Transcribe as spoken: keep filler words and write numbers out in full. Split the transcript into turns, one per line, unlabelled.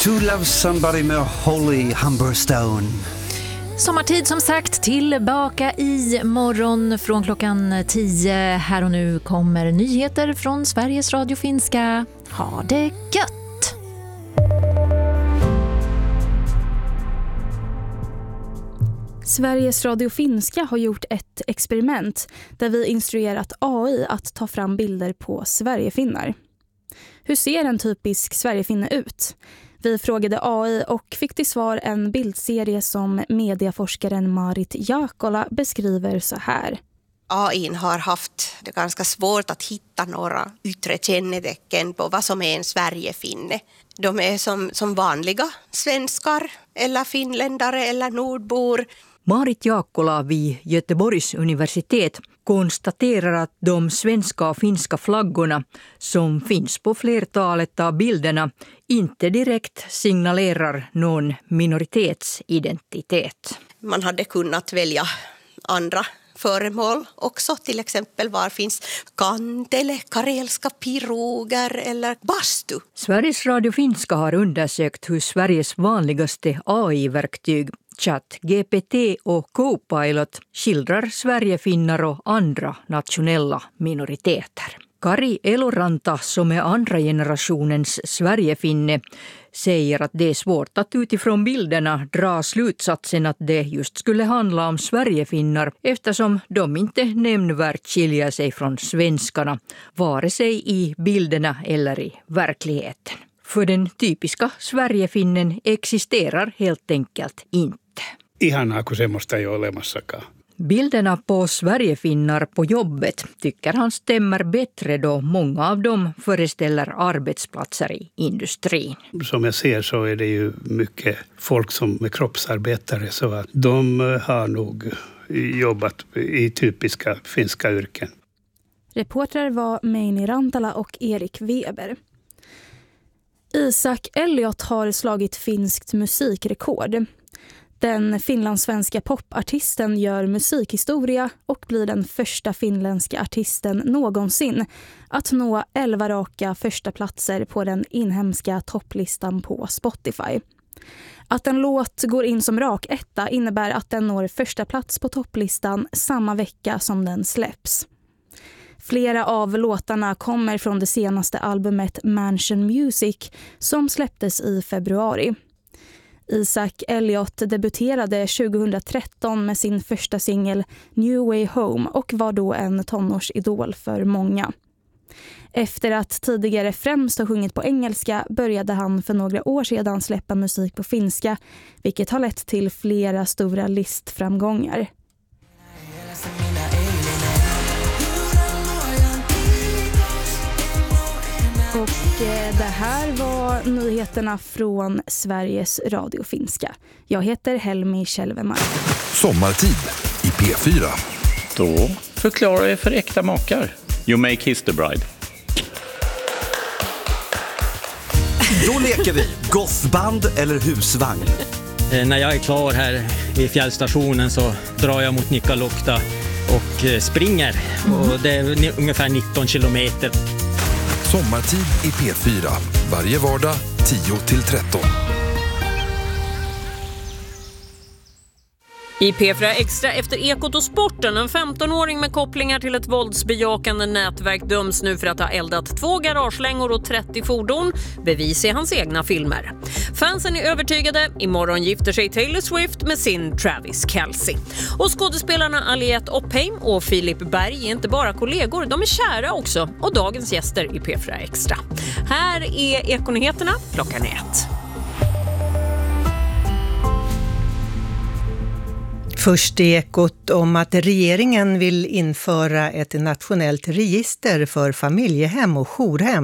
To Love Somebody med Holly Humberstone.
Sommartid som sagt, tillbaka i morgon från klockan tio. Här och nu kommer nyheter från Sveriges Radio Finska. Ha det gött!
Sveriges Radio Finska har gjort ett experiment där vi instruerat A I att ta fram bilder på Sverigefinnar. Hur ser en typisk Sverigefinne ut? Vi frågade A I och fick till svar en bildserie som medieforskaren Marit Jaakkola beskriver så här.
A I har haft det ganska svårt att hitta några yttre kännetecken på vad som är en Sverigefinne. De är som, som vanliga svenskar eller finländare eller nordbor.
Marit Jaakkola vid Göteborgs universitet konstaterar att de svenska och finska flaggorna som finns på flertalet av bilderna inte direkt signalerar någon minoritetsidentitet.
Man hade kunnat välja andra föremål också, till exempel var finns kantele, karelska piroger eller bastu.
Sveriges Radio Finska har undersökt hur Sveriges vanligaste A I-verktyg Chat G P T och Copilot skildrar Sverigefinnar och andra nationella minoriteter. Kari Eloranta, som är andra generationens Sverigefinne, säger att det är svårt att utifrån bilderna dra slutsatsen att det just skulle handla om Sverigefinnar eftersom de inte nämnvärt skiljer sig från svenskarna, vare sig i bilderna eller i verkligheten. För den typiska Sverigefinnen existerar helt enkelt inte.
Ihanaa, kun semmoista ei ole olemassakaan.
Bilderna på Sverigefinnar på jobbet tycker han stämmer bättre då många av dem föreställer arbetsplatser i industrin.
Som jag ser så är det ju mycket folk som är kroppsarbetare så att de har nog jobbat i typiska finska yrken.
Reportrar var Meini Rantala och Erik Weber. Isaac Elliot har slagit finskt musikrekord. Den finlandssvenska popartisten gör musikhistoria och blir den första finländska artisten någonsin att nå elva raka första platser på den inhemska topplistan på Spotify. Att en låt går in som rak etta innebär att den når första plats på topplistan samma vecka som den släpps. Flera av låtarna kommer från det senaste albumet Mansion Music som släpptes i februari. Isaac Elliot debuterade tjugohundratretton med sin första singel New Way Home och var då en tonårsidol för många. Efter att tidigare främst ha sjungit på engelska började han för några år sedan släppa musik på finska, vilket har lett till flera stora listframgångar. Och det här var nyheterna från Sveriges Radio Finska. Jag heter Helmi Kjellvemark.
Sommartid i P fyra.
Då förklarar jag för äkta makar. You make his the bride.
Då leker vi gothband eller husvagn.
Eh, när jag är klar här vid fjällstationen så drar jag mot Nikkaluokta och eh, springer. Mm. Och det är ni- ungefär nitton kilometer.
Sommartid i P fyra. Varje vardag tio till tretton.
I P fyra Extra efter Ekot och sporten. En femtonåring med kopplingar till ett våldsbejakande nätverk döms nu för att ha eldat två garagelängor och trettio fordon. Bevis i hans egna filmer. Fansen är övertygade. Imorgon gifter sig Taylor Swift med sin Travis Kelce. Och skådespelarna Aliette Oppheim och Filip Berg är inte bara kollegor. De är kära också. Och dagens gäster i P fyra Extra. Här är Ekonyheterna klockan ett.
Först i Ekot om att regeringen vill införa ett nationellt register för familjehem och jourhem